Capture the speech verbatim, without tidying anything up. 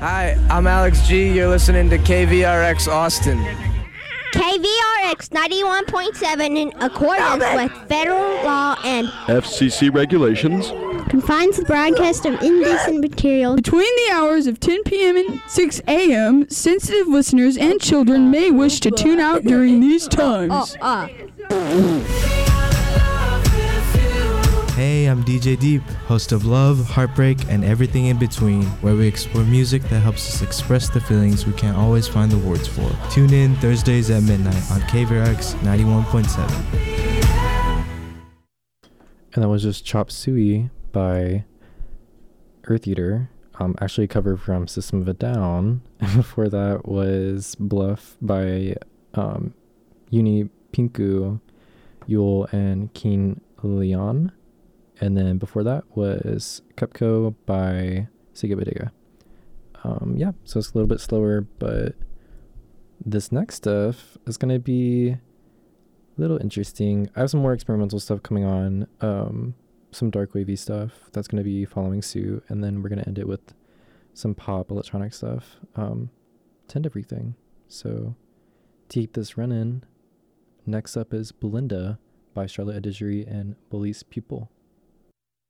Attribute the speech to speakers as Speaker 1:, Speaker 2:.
Speaker 1: Hi, I'm Alex G. You're listening to K V R X Austin.
Speaker 2: K V R X ninety-one point seven in accordance with federal law and
Speaker 3: F C C regulations
Speaker 2: confines the broadcast of indecent material.
Speaker 4: Between the hours of ten p.m. and six a.m., sensitive listeners and children may wish to tune out during these times.
Speaker 2: Uh, uh.
Speaker 5: Hey, I'm D J Deep, host of Love, Heartbreak, and Everything in Between, where we explore music that helps us express the feelings we can't always find the words for. Tune in Thursdays at midnight on K V R X ninety-one point seven.
Speaker 6: And that was just Chop Suey by Earth Eater, um, actually a cover from System of a Down. And before that was Bluff by um, Uni Pinku, Yule, and Keen Leon. And then before that was Cupco by Siga Bodega. Um, yeah, so it's a little bit slower, but this next stuff is going to be a little interesting. I have some more experimental stuff coming on, um, some dark wavy stuff that's going to be following suit, and then we're going to end it with some pop electronic stuff, um, tend everything. So to keep this running, next up is Belinda by Charlotte Adigéry and Belize Pupil.